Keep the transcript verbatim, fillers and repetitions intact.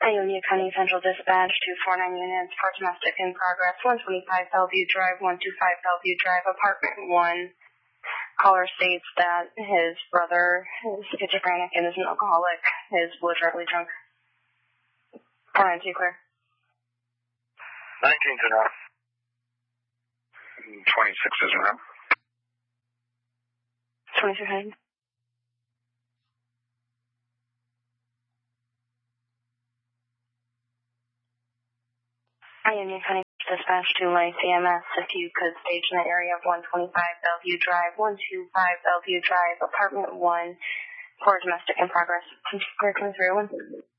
Ionia County Central Dispatch, two forty-nine units, for domestic in progress, one twenty-five Bellevue Drive, one twenty-five Bellevue Drive, apartment one. Caller states that his brother is schizophrenic and is an alcoholic, is belligerently drunk. four nine two clear. nineteen to know. twenty-six is a room. twenty-two hundred. Ionia County Dispatch to Life E M S, if you could stage in the area of one twenty-five Bellevue Drive, one twenty-five Bellevue Drive, apartment one, for domestic in progress. Clear, come through.